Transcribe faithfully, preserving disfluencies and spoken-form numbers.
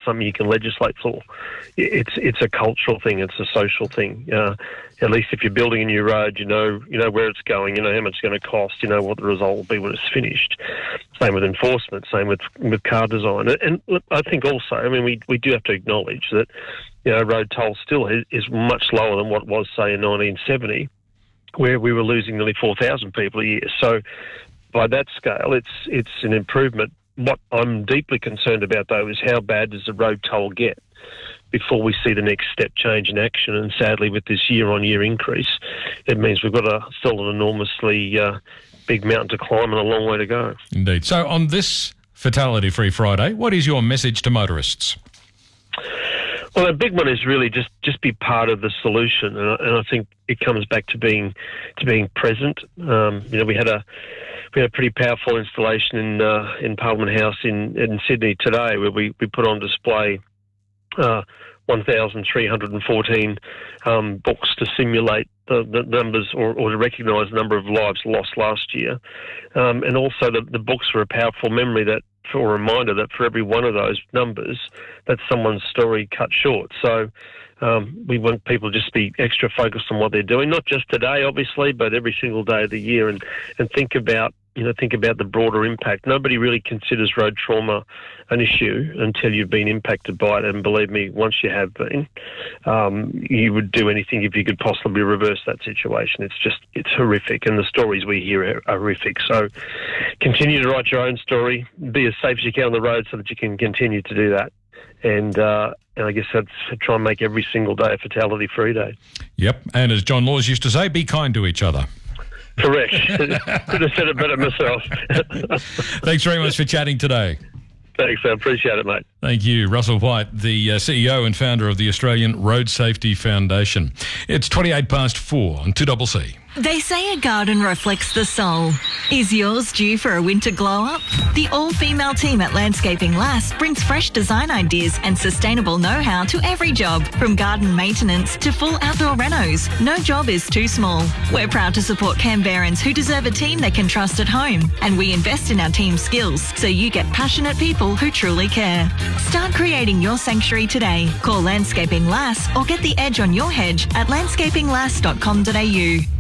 something you can legislate for. It's it's a cultural thing. It's a social thing. Uh, at least if you're building a new road, you know you know where it's going. You know how much it's going to cost. You know what the result will be when it's finished. Same with enforcement. Same with with car design. And, and I think also, I mean, we we do have to acknowledge that you know road toll still is, is much lower than what it was, say, in nineteen seventy, where we were losing nearly four thousand people a year. So by that scale, it's it's an improvement. What I'm deeply concerned about, though, is how bad does the road toll get before we see the next step change in action. And sadly, with this year-on-year increase, it means we've got a, still an enormously uh, big mountain to climb and a long way to go. Indeed. So on this Fatality-Free Friday, what is your message to motorists? Well, a big one is really just, just be part of the solution, and I, and I think it comes back to being to being present. Um, you know, we had a we had a pretty powerful installation in uh, in Parliament House in, in Sydney today, where we, we put on display uh, one thousand three hundred fourteen um, books to simulate the, the numbers or, or to recognise the number of lives lost last year, um, and also the, the books were a powerful memory that. For a reminder that for every one of those numbers, that's someone's story cut short. So um, we want people to just be extra focused on what they're doing, not just today, obviously, but every single day of the year, and, and think about you know think about the broader impact. Nobody really considers road trauma an issue until you've been impacted by it, and believe me, once you have been, um, you would do anything if you could possibly reverse that situation. It's just it's horrific, and the stories we hear are, are horrific. So continue to write your own story, be as safe as you can on the road so that you can continue to do that. And, uh, and I guess that's try and make every single day a fatality-free day. Yep, and as John Laws used to say, be kind to each other. Correct. Could have said it better myself. Thanks very much for chatting today. Thanks, I appreciate it, mate. Thank you. Russell White, the uh, C E O and founder of the Australian Road Safety Foundation. It's twenty-eight past four on two C C. They say a garden reflects the soul. Is yours due for a winter glow-up? The all-female team at Landscaping Lass brings fresh design ideas and sustainable know-how to every job, from garden maintenance to full outdoor renos. No job is too small. We're proud to support Canberrans who deserve a team they can trust at home, and we invest in our team's skills so you get passionate people who truly care. Start creating your sanctuary today. Call Landscaping Lass or get the edge on your hedge at landscaping lass dot com dot a u.